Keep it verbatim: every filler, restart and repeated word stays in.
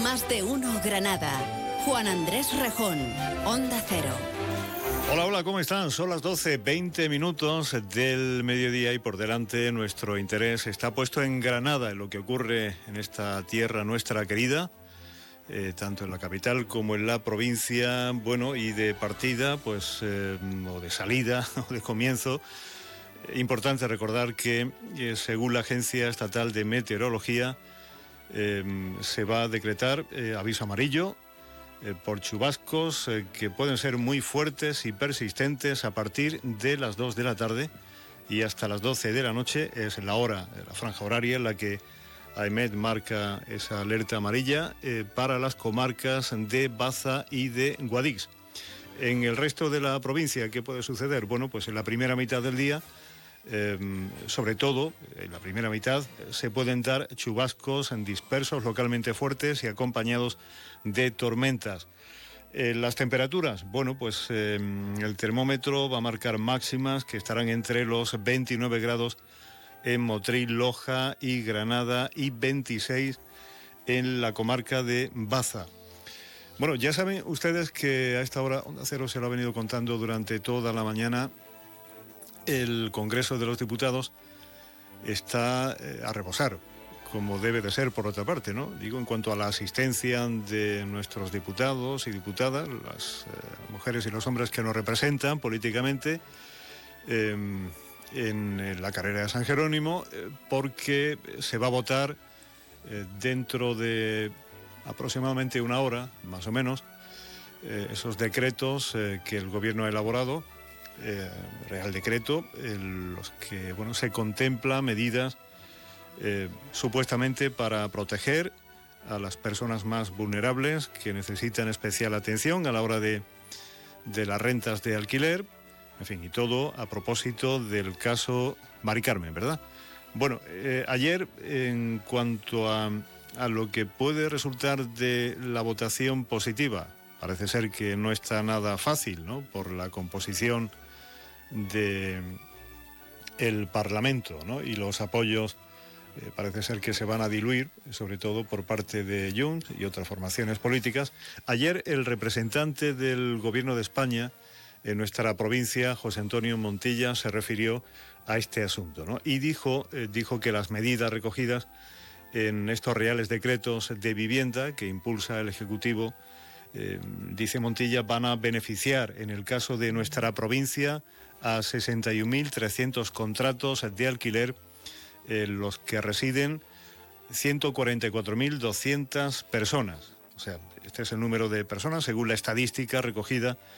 Más de uno Granada. Juan Andrés Rejón, Onda Cero. Hola, hola, ¿cómo están? Son las doce, veinte minutos del mediodía y por delante nuestro interés está puesto en Granada, en lo que ocurre en esta tierra nuestra querida, eh, tanto en la capital como en la provincia, bueno, y de partida, pues, eh, o de salida, o de comienzo. Importante recordar que, eh, según la Agencia Estatal de Meteorología, eh, se va a decretar eh, aviso amarillo eh, por chubascos eh, que pueden ser muy fuertes y persistentes a partir de las dos de la tarde y hasta las doce de la noche. Es la hora, la franja horaria en la que AEMET marca esa alerta amarilla eh, para las comarcas de Baza y de Guadix. En el resto de la provincia, ¿qué puede suceder? Bueno, pues en la primera mitad del día, Eh, sobre todo, en la primera mitad, se pueden dar chubascos dispersos localmente fuertes y acompañados de tormentas. Eh, las temperaturas, bueno, pues eh, el termómetro va a marcar máximas que estarán entre los veintinueve grados en Motril, Loja y Granada y veintiséis en la comarca de Baza. Bueno, ya saben ustedes que a esta hora Onda Cero se lo ha venido contando durante toda la mañana. El Congreso de los Diputados está eh, a rebosar, como debe de ser por otra parte, ¿no? Digo, en cuanto a la asistencia de nuestros diputados y diputadas, las eh, mujeres y los hombres que nos representan políticamente eh, en, en la carrera de San Jerónimo, eh, porque se va a votar eh, dentro de aproximadamente una hora, más o menos, eh, esos decretos eh, que el Gobierno ha elaborado. Eh, Real Decreto, en los que bueno, se contemplan medidas eh, supuestamente para proteger a las personas más vulnerables que necesitan especial atención a la hora de, de las rentas de alquiler, en fin, y todo a propósito del caso Mari Carmen, ¿verdad? Bueno, eh, ayer, en cuanto a, a lo que puede resultar de la votación positiva, parece ser que no está nada fácil, ¿no?, por la composición de el Parlamento, ¿no?, y los apoyos eh, parece ser que se van a diluir, sobre todo por parte de Junts y otras formaciones políticas. Ayer el representante del Gobierno de España en nuestra provincia, José Antonio Montilla, se refirió a este asunto, ¿no?, y dijo, eh, dijo que las medidas recogidas en estos reales decretos de vivienda que impulsa el Ejecutivo, Eh, dice Montilla, van a beneficiar, en el caso de nuestra provincia, a sesenta y un mil trescientos contratos de alquiler en los que residen ciento cuarenta y cuatro mil doscientas personas. O sea, este es el número de personas según la estadística recogida